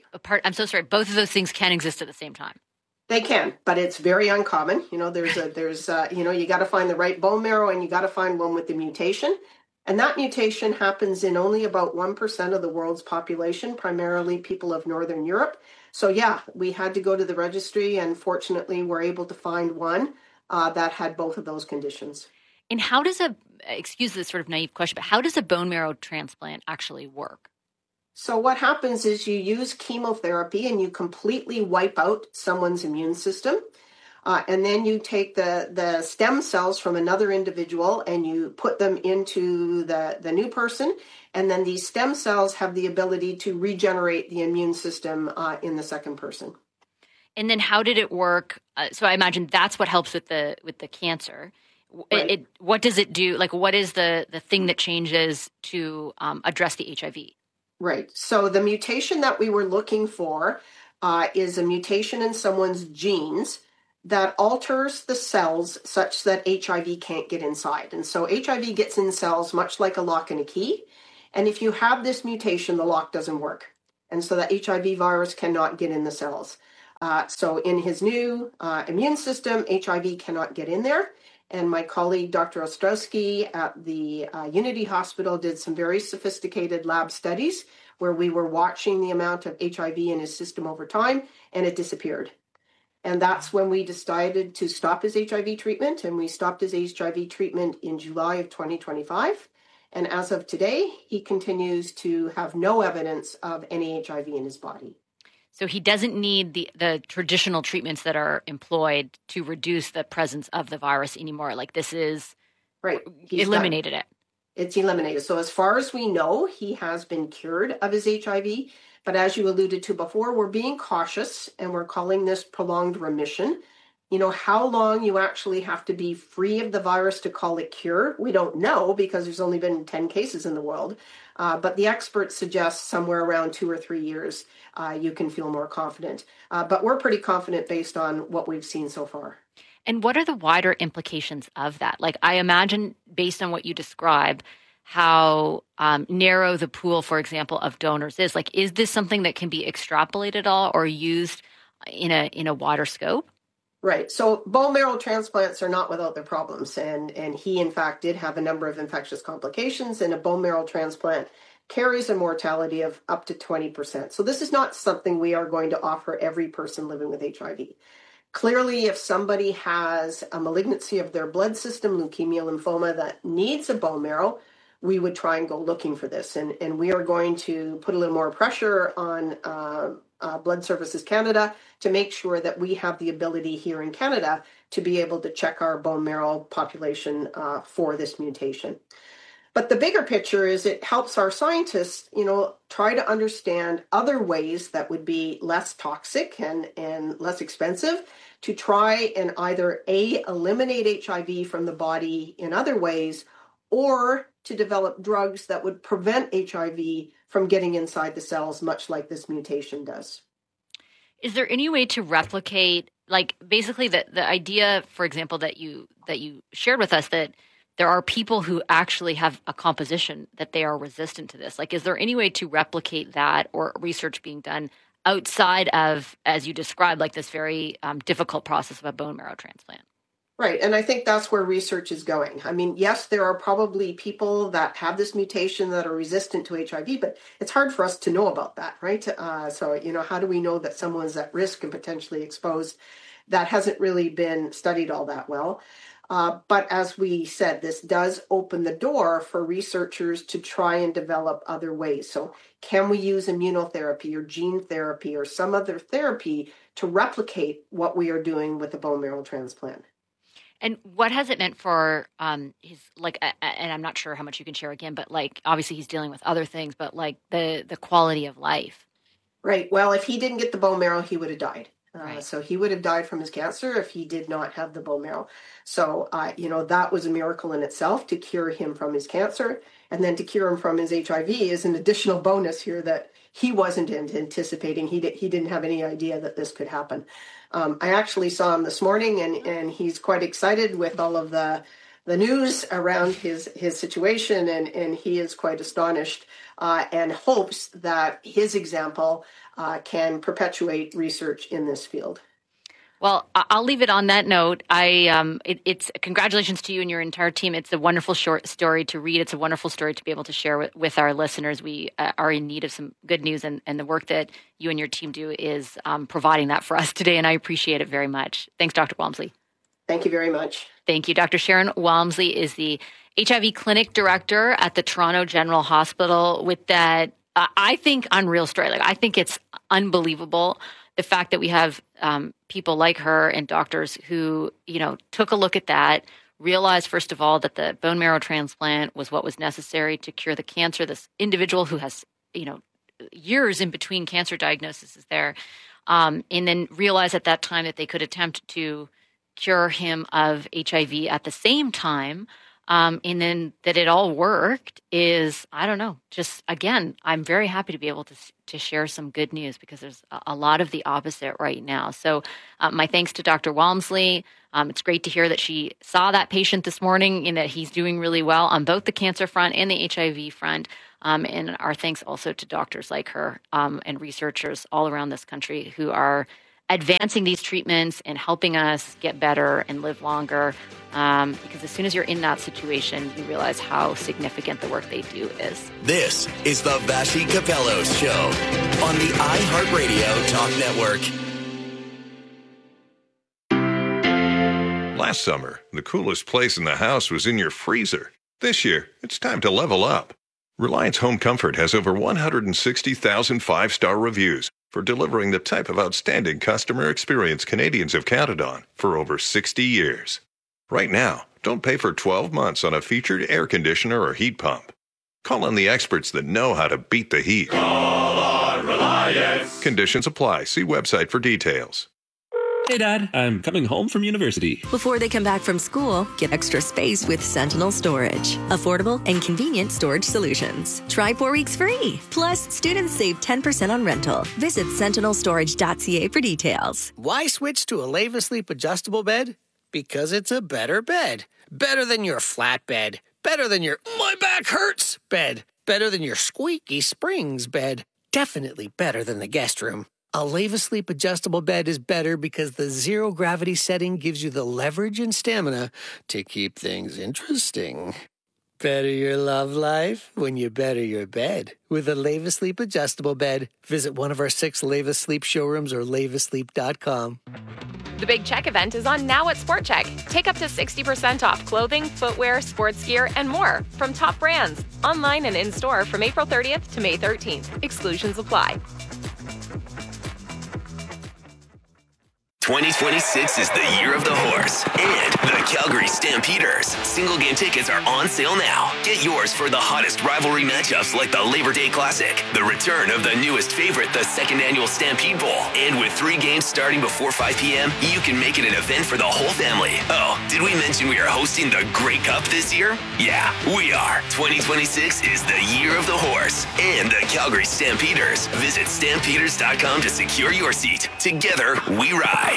of those things can exist at the same time. They can, but it's very uncommon. You know, there's you got to find the right bone marrow and you got to find one with the mutation. And that mutation happens in only about 1% of the world's population, primarily people of Northern Europe. So yeah, we had to go to the registry and fortunately we're able to find one that had both of those conditions. And how does excuse this sort of naive question, but how does a bone marrow transplant actually work? So what happens is you use chemotherapy and you completely wipe out someone's immune system. And then you take the stem cells from another individual and you put them into the new person. And then these stem cells have the ability to regenerate the immune system in the second person. And then how did it work? So I imagine that's what helps with the cancer. Right. What does it do? Like, what is the thing that changes to address the HIV? Right. So the mutation that we were looking for is a mutation in someone's genes that alters the cells such that HIV can't get inside. And so HIV gets in cells much like a lock and a key. And if you have this mutation, the lock doesn't work. And so the HIV virus cannot get in the cells. So in his new immune system, HIV cannot get in there. And my colleague, Dr. Ostrowski at the Unity Hospital did some very sophisticated lab studies where we were watching the amount of HIV in his system over time, and it disappeared. And that's when we decided to stop his HIV treatment, and we stopped his HIV treatment in July of 2025. And as of today, he continues to have no evidence of any HIV in his body. So he doesn't need the traditional treatments that are employed to reduce the presence of the virus anymore. Like this is right. Eliminated it. It's eliminated. So as far as we know, he has been cured of his HIV. But as you alluded to before, we're being cautious and we're calling this prolonged remission. You know, how long you actually have to be free of the virus to call it cure, we don't know because there's only been 10 cases in the world. But the experts suggest somewhere around 2 or 3 years, you can feel more confident. But we're pretty confident based on what we've seen so far. And what are the wider implications of that? Like, I imagine, based on what you describe, how narrow the pool, for example, of donors is. Like, is this something that can be extrapolated at all or used in a wider scope? Right. So bone marrow transplants are not without their problems. And he, in fact, did have a number of infectious complications, and a bone marrow transplant carries a mortality of up to 20%. So this is not something we are going to offer every person living with HIV. Clearly, if somebody has a malignancy of their blood system, leukemia, lymphoma, that needs a bone marrow, we would try and go looking for this. And we are going to put a little more pressure on Blood Services Canada to make sure that we have the ability here in Canada to be able to check our bone marrow population for this mutation. But the bigger picture is it helps our scientists, try to understand other ways that would be less toxic and less expensive to try and either eliminate HIV from the body in other ways, or to develop drugs that would prevent HIV from getting inside the cells, much like this mutation does. Is there any way to replicate, like, basically the idea, for example, that you shared with us, that there are people who actually have a composition that they are resistant to this? Like, is there any way to replicate that, or research being done outside of, as you described, like this very difficult process of a bone marrow transplant? Right. And I think that's where research is going. I mean, yes, there are probably people that have this mutation that are resistant to HIV, but it's hard for us to know about that, right? So, how do we know that someone's at risk and potentially exposed? That hasn't really been studied all that well. But as we said, this does open the door for researchers to try and develop other ways. So can we use immunotherapy or gene therapy or some other therapy to replicate what we are doing with the bone marrow transplant? And what has it meant for his, like, and I'm not sure how much you can share again, but like, obviously he's dealing with other things, but like the quality of life. Right. Well, if he didn't get the bone marrow, he would have died. Right. So he would have died from his cancer if he did not have the bone marrow. So, that was a miracle in itself to cure him from his cancer. And then to cure him from his HIV is an additional bonus here that he wasn't anticipating. He didn't have any idea that this could happen. I actually saw him this morning, and he's quite excited with all of the news around his situation, and he is quite astonished and hopes that his example can perpetuate research in this field. Well, I'll leave it on that note. It's congratulations to you and your entire team. It's a wonderful short story to read. It's a wonderful story to be able to share with our listeners. We are in need of some good news, and the work that you and your team do is providing that for us today, and I appreciate it very much. Thanks, Dr. Walmsley. Thank you very much. Thank you. Dr. Sharon Walmsley is the HIV Clinic Director at the Toronto General Hospital with that, I think, unreal story. Like, I think it's unbelievable the fact that we have people like her and doctors who, took a look at that, realized, first of all, that the bone marrow transplant was what was necessary to cure the cancer. This individual who has, years in between cancer diagnoses is there, and then realized at that time that they could attempt to cure him of HIV at the same time. And then that it all worked is, I don't know, just again, I'm very happy to be able to share some good news because there's a lot of the opposite right now. So my thanks to Dr. Walmsley. It's great to hear that she saw that patient this morning and that he's doing really well on both the cancer front and the HIV front. And our thanks also to doctors like her and researchers all around this country who are advancing these treatments and helping us get better and live longer. Because as soon as you're in that situation, you realize how significant the work they do is. This is the Vassy Capellos Show on the iHeartRadio Talk Network. Last summer, the coolest place in the house was in your freezer. This year, it's time to level up. Reliance Home Comfort has over 160,000 five-star reviews for delivering the type of outstanding customer experience Canadians have counted on for over 60 years. Right now, don't pay for 12 months on a featured air conditioner or heat pump. Call on the experts that know how to beat the heat. Call on Reliance. Conditions apply. See website for details. Hey, Dad, I'm coming home from university. Before they come back from school, get extra space with Sentinel Storage. Affordable and convenient storage solutions. Try 4 weeks free. Plus, students save 10% on rental. Visit sentinelstorage.ca for details. Why switch to a Leva Sleep adjustable bed? Because it's a better bed. Better than your flat bed. Better than your my back hurts bed. Better than your squeaky springs bed. Definitely better than the guest room. A Leva Sleep adjustable bed is better because the zero gravity setting gives you the leverage and stamina to keep things interesting. Better your love life when you better your bed with a Leva Sleep adjustable bed. Visit one of our 6 Leva Sleep showrooms or levasleep.com. The Big Check event is on now at Sport Check. Take up to 60% off clothing, footwear, sports gear, and more from top brands. Online and in-store from April 30th to May 13th. Exclusions apply. 2026 is the year of the horse and the Calgary Stampeders. Single game tickets are on sale now. Get yours for the hottest rivalry matchups like the Labor Day Classic, the return of the newest favorite, the second annual Stampede Bowl. And with 3 games starting before 5 p.m., you can make it an event for the whole family. Oh, did we mention we are hosting the Grey Cup this year? Yeah, we are. 2026 is the year of the horse and the Calgary Stampeders. Visit stampeders.com to secure your seat. Together, we ride.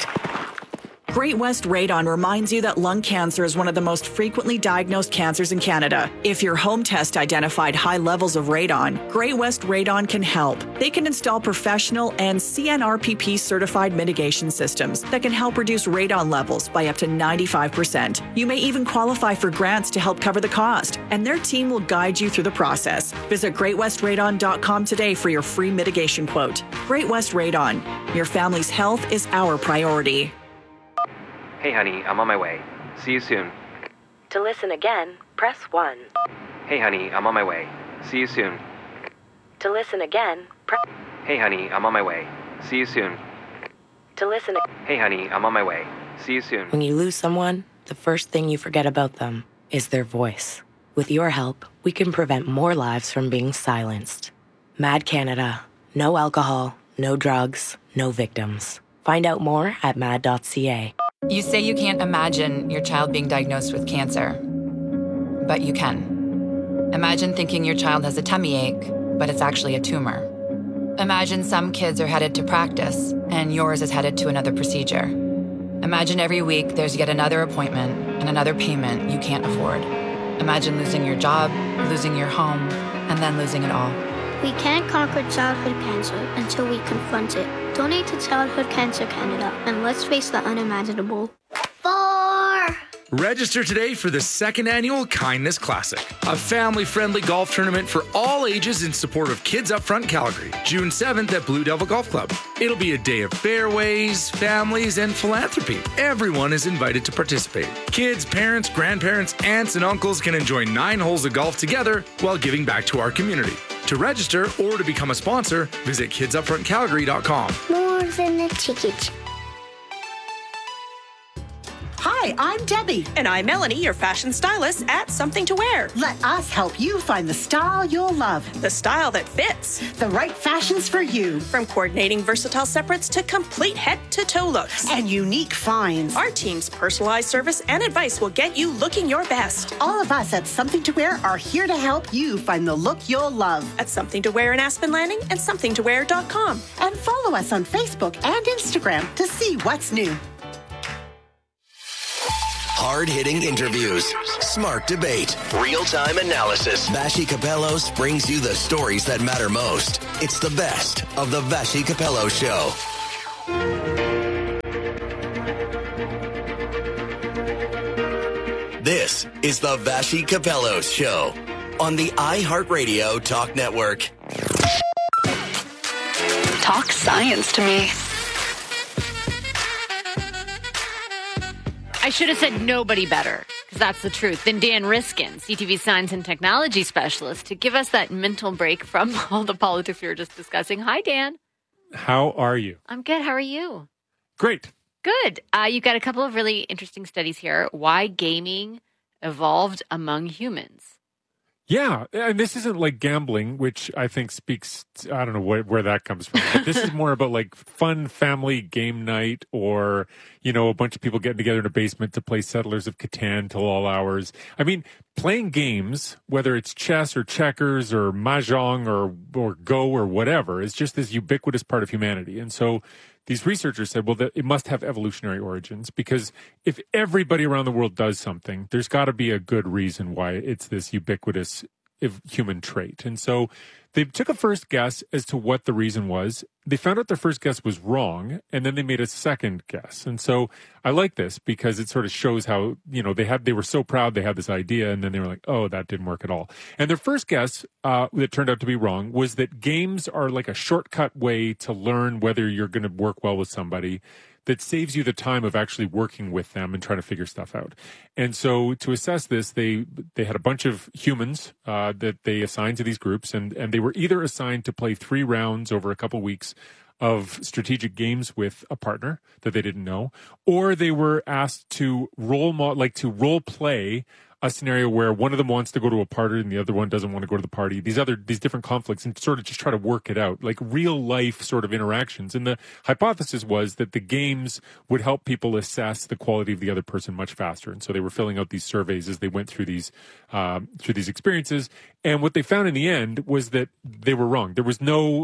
Great West Radon reminds you that lung cancer is one of the most frequently diagnosed cancers in Canada. If your home test identified high levels of radon, Great West Radon can help. They can install professional and CNRPP certified mitigation systems that can help reduce radon levels by up to 95%. You may even qualify for grants to help cover the cost, and their team will guide you through the process. Visit greatwestradon.com today for your free mitigation quote. Great West Radon. Your family's health is our priority. Hey, honey, I'm on my way. See you soon. To listen again, press 1. Hey, honey, I'm on my way. See you soon. To listen again, press... Hey, honey, I'm on my way. See you soon. To listen... Hey, honey, I'm on my way. See you soon. When you lose someone, the first thing you forget about them is their voice. With your help, we can prevent more lives from being silenced. Mad Canada. No alcohol, no drugs, no victims. Find out more at mad.ca. You say you can't imagine your child being diagnosed with cancer, but you can. Imagine thinking your child has a tummy ache, but it's actually a tumor. Imagine some kids are headed to practice, and yours is headed to another procedure. Imagine every week there's yet another appointment and another payment you can't afford. Imagine losing your job, losing your home, and then losing it all. We can't conquer childhood cancer until we confront it. Donate to Childhood Cancer Canada, and let's face the unimaginable. 4! Register today for the 2nd annual Kindness Classic, a family-friendly golf tournament for all ages in support of Kids Up Front Calgary, June 7th at Blue Devil Golf Club. It'll be a day of fairways, families, and philanthropy. Everyone is invited to participate. Kids, parents, grandparents, aunts, and uncles can enjoy 9 holes of golf together while giving back to our community. To register or to become a sponsor, visit kidsupfrontcalgary.com. More more than a ticket. Hi, I'm Debbie. And I'm Melanie, your fashion stylist at Something to Wear. Let us help you find the style you'll love. The style that fits. The right fashions for you. From coordinating versatile separates to complete head-to-toe looks. And unique finds. Our team's personalized service and advice will get you looking your best. All of us at Something to Wear are here to help you find the look you'll love. At Something to Wear in Aspen Landing and somethingtowear.com. And follow us on Facebook and Instagram to see what's new. Hard-hitting interviews, smart debate, real-time analysis. Vassy Capellos brings you the stories that matter most. It's the best of the Vassy Capello Show. This is the Vassy Capellos Show on the iHeartRadio Talk Network. Talk science to me. I should have said nobody better, because that's the truth, than Dan Riskin, CTV science and technology specialist, to give us that mental break from all the politics we were just discussing. Hi, Dan. How are you? I'm good. How are you? Great. Good. You've got a couple of really interesting studies here. Why gaming evolved among humans. Yeah, and this isn't like gambling, which I think speaks, I don't know where that comes from. But this is more about like fun family game night or, you know, a bunch of people getting together in a basement to play Settlers of Catan till all hours. I mean, playing games, whether it's chess or checkers or mahjong or Go or whatever, is just this ubiquitous part of humanity. And so these researchers said, well, that it must have evolutionary origins, because if everybody around the world does something, there's got to be a good reason why it's this ubiquitous human trait. And so they took a first guess as to what the reason was. They found out their first guess was wrong, and then they made a second guess. And so I like this because it sort of shows how, you know, they were so proud they had this idea, and then they were like, oh, that didn't work at all. And their first guess that turned out to be wrong was that games are like a shortcut way to learn whether you're going to work well with somebody, that saves you the time of actually working with them and trying to figure stuff out. And so to assess this, they had a bunch of humans that they assigned to these groups, and they were either assigned to play 3 rounds over a couple weeks of strategic games with a partner that they didn't know, or they were asked to role play a scenario where one of them wants to go to a party and the other one doesn't want to go to the party. These different conflicts, and sort of just try to work it out, like real life sort of interactions. And the hypothesis was that the games would help people assess the quality of the other person much faster. And so they were filling out these surveys as they went through these experiences. And what they found in the end was that they were wrong. There was no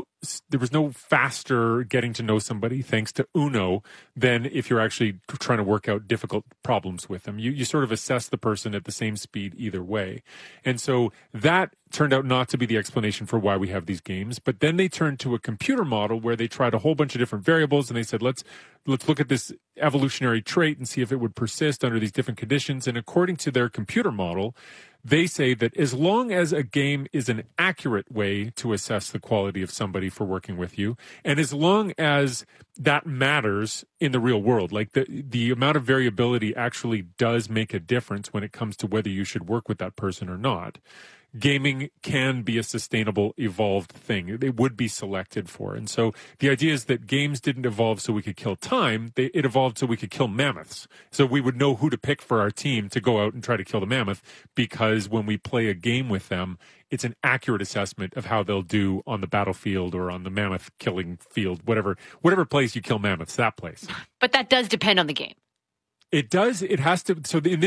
faster getting to know somebody thanks to Uno than if you're actually trying to work out difficult problems with them. You sort of assess the person at the same speed either way. And so that turned out not to be the explanation for why we have these games. But then they turned to a computer model where they tried a whole bunch of different variables, and they said, let's look at this evolutionary trait and see if it would persist under these different conditions. And according to their computer model, they say that as long as a game is an accurate way to assess the quality of somebody for working with you, and as long as that matters in the real world, like the amount of variability actually does make a difference when it comes to whether you should work with that person or not, gaming can be a sustainable, evolved thing. It would be selected for. And so the idea is that games didn't evolve so we could kill time. It evolved so we could kill mammoths. So we would know who to pick for our team to go out and try to kill the mammoth, because when we play a game with them, it's an accurate assessment of how they'll do on the battlefield or on the mammoth killing field, whatever place you kill mammoths, that place. But that does depend on the game. It does. It has to. So in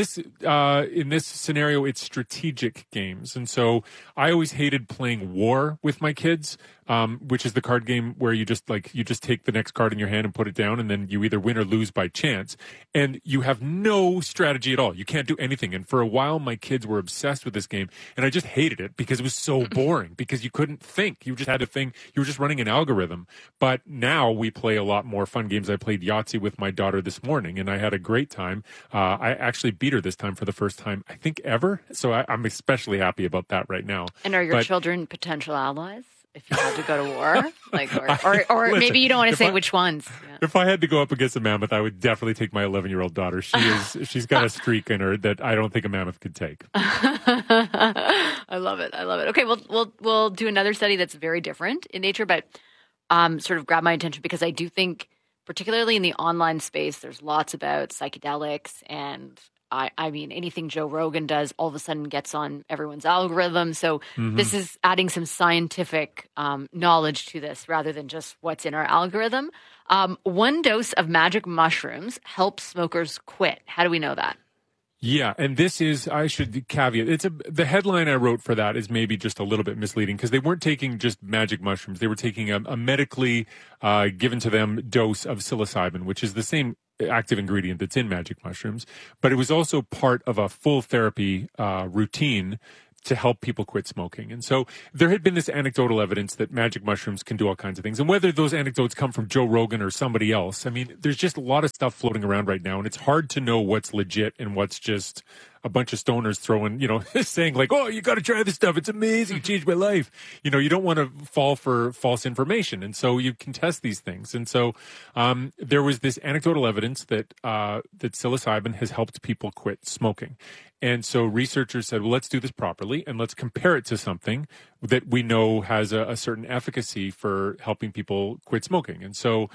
this scenario, it's strategic games, and so I always hated playing War with my kids, which is the card game where you just take the next card in your hand and put it down, and then you either win or lose by chance, and you have no strategy at all. You can't do anything. And for a while, my kids were obsessed with this game, and I just hated it because it was so boring. Because you couldn't think. You just had to think. You were just running an algorithm. But now we play a lot more fun games. I played Yahtzee with my daughter this morning, and I had a great time. I actually beat her this time for the first time, I think, ever. So I'm especially happy about that right now. And are your children potential allies if you had to go to war? Or Listen, maybe you don't want to say which ones. Yeah. If I had to go up against a mammoth, I would definitely take my 11-year-old daughter. She's got a streak in her that I don't think a mammoth could take. I love it. Okay, we'll do another study that's very different in nature, but sort of grabbed my attention because I do think, particularly in the online space, there's lots about psychedelics, and I mean, anything Joe Rogan does all of a sudden gets on everyone's algorithm. So this is adding some scientific knowledge to this rather than just what's in our algorithm. 1 dose of magic mushrooms helps smokers quit. How do we know that? Yeah, and this is, I should caveat, the headline I wrote for that is maybe just a little bit misleading because they weren't taking just magic mushrooms. They were taking a medically given to them dose of psilocybin, which is the same active ingredient that's in magic mushrooms, but it was also part of a full therapy routine to help people quit smoking. And so there had been this anecdotal evidence that magic mushrooms can do all kinds of things. And whether those anecdotes come from Joe Rogan or somebody else, I mean, there's just a lot of stuff floating around right now, and it's hard to know what's legit and what's just a bunch of stoners throwing, saying like, oh, you got to try this stuff. It's amazing. It changed my life. You don't want to fall for false information. And so you can test these things. And so there was this anecdotal evidence that psilocybin has helped people quit smoking. And so researchers said, well, let's do this properly and let's compare it to something that we know has a certain efficacy for helping people quit smoking. And so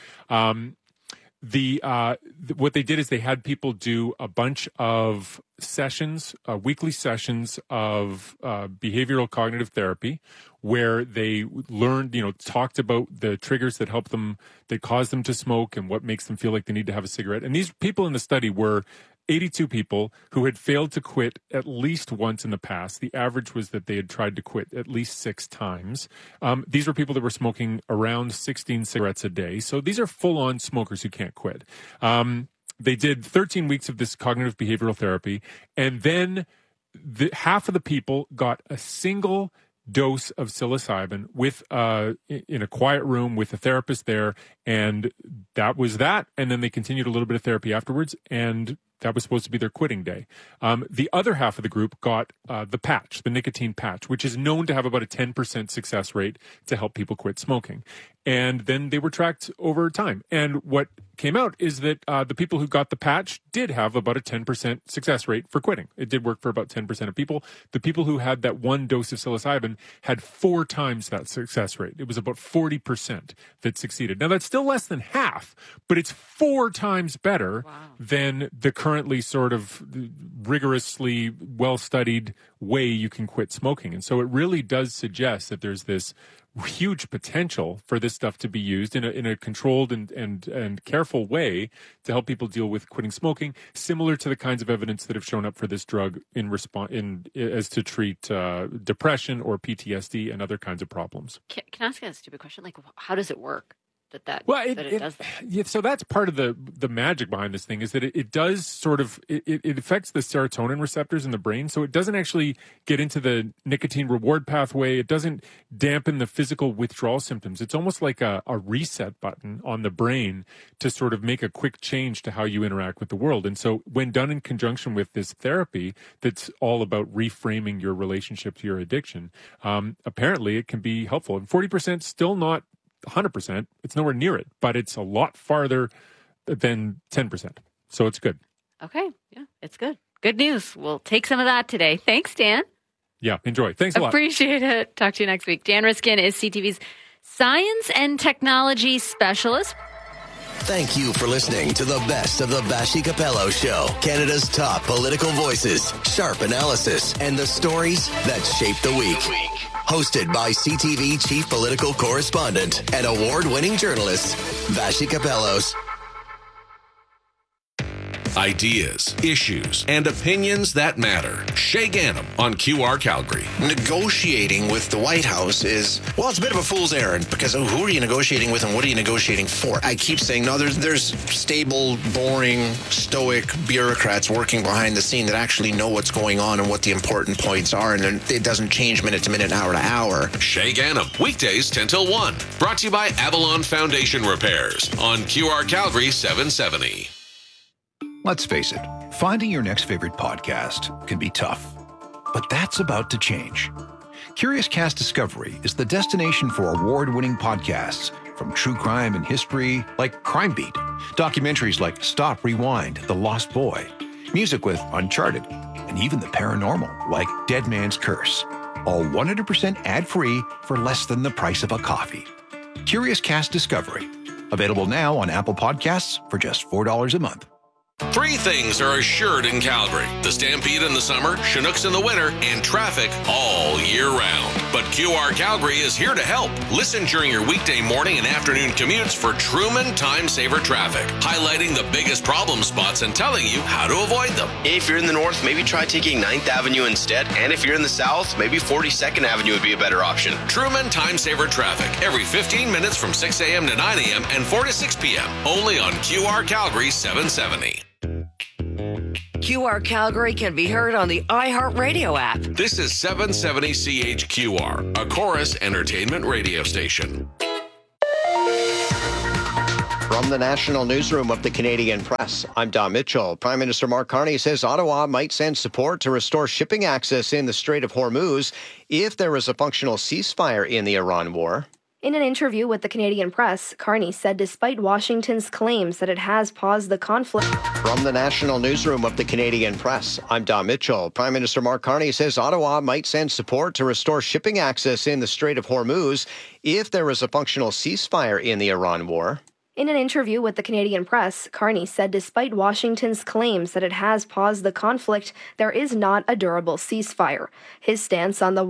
what they did is they had people do a bunch of sessions, weekly sessions of behavioral cognitive therapy, where they learned, talked about the triggers that help them, that cause them to smoke, and what makes them feel like they need to have a cigarette. And these people in the study were 82 people who had failed to quit at least once in the past. The average was that they had tried to quit at least 6 times. These were people that were smoking around 16 cigarettes a day. So these are full-on smokers who can't quit. They did 13 weeks of this cognitive behavioral therapy, and then half of the people got a single dose of psilocybin in a quiet room with a therapist there, and that was that. And then they continued a little bit of therapy afterwards, and that was supposed to be their quitting day. The other half of the group got the patch, the nicotine patch, which is known to have about a 10% success rate to help people quit smoking. And then they were tracked over time. And what came out is that the people who got the patch did have about a 10% success rate for quitting. It did work for about 10% of people. The people who had that 1 dose of psilocybin had 4 times that success rate. It was about 40% that succeeded. Now, that's still less than half, but it's 4 times better than the currently sort of rigorously well-studied way you can quit smoking. And so it really does suggest that there's this huge potential for this stuff to be used in a controlled and careful way to help people deal with quitting smoking, similar to the kinds of evidence that have shown up for this drug as to treat depression or PTSD and other kinds of problems. Can I ask you a stupid question? Like, how does it work? It does that. Yeah, so that's part of the magic behind this thing, is that it does sort of it affects the serotonin receptors in the brain. So it doesn't actually get into the nicotine reward pathway. It doesn't dampen the physical withdrawal symptoms. It's almost like a reset button on the brain to sort of make a quick change to how you interact with the world. And so when done in conjunction with this therapy that's all about reframing your relationship to your addiction, apparently it can be helpful. And 40% still not 100%. It's nowhere near it, but it's a lot farther than 10%. So it's good. Okay. Yeah, it's good. Good news. We'll take some of that today. Thanks, Dan. Yeah, enjoy. Thanks a lot. Appreciate it. Talk to you next week. Dan Riskin is CTV's science and technology specialist. Thank you for listening to the best of the Vassy Capello Show. Canada's top political voices, sharp analysis, and the stories that shape the week. Hosted by CTV Chief Political Correspondent and award-winning journalist, Vassy Capellos. Ideas, issues, and opinions that matter. Shay Ganem on QR Calgary. Negotiating with the White House is, well, it's a bit of a fool's errand, because who are you negotiating with and what are you negotiating for? I keep saying, no, there's stable, boring, stoic bureaucrats working behind the scene that actually know what's going on and what the important points are, and it doesn't change minute to minute, hour to hour. Shay Ganem, weekdays 10 till 1. Brought to you by Avalon Foundation Repairs on QR Calgary 770. Let's face it, finding your next favorite podcast can be tough. But that's about to change. Curious Cast Discovery is the destination for award-winning podcasts, from true crime and history like Crime Beat, documentaries like Stop, Rewind, The Lost Boy, music with Uncharted, and even the paranormal like Dead Man's Curse. All 100% ad-free for less than the price of a coffee. Curious Cast Discovery. Available now on Apple Podcasts for just $4 a month. 3 things are assured in Calgary: the Stampede in the summer, Chinooks in the winter, and traffic all year round. But QR Calgary is here to help. Listen during your weekday morning and afternoon commutes for Truman Time Saver traffic, highlighting the biggest problem spots and telling you how to avoid them. If you're in the north, maybe try taking 9th Avenue instead. And if you're in the south, maybe 42nd Avenue would be a better option. Truman Time Saver traffic every 15 minutes from 6 a.m. to 9 a.m. and 4 to 6 p.m. Only on QR Calgary 770. QR Calgary can be heard on the iHeartRadio app. This is 770 CHQR, a Chorus Entertainment radio station. From the National Newsroom of the Canadian Press, I'm Don Mitchell. Prime Minister Mark Carney says Ottawa might send support to restore shipping access in the Strait of Hormuz if there is a functional ceasefire in the Iran war. In an interview with the Canadian Press, Carney said despite Washington's claims that it has paused the conflict. From the National Newsroom of the Canadian Press, I'm Don Mitchell. Prime Minister Mark Carney says Ottawa might send support to restore shipping access in the Strait of Hormuz if there is a functional ceasefire in the Iran war. In an interview with the Canadian Press, Carney said despite Washington's claims that it has paused the conflict, there is not a durable ceasefire. His stance on the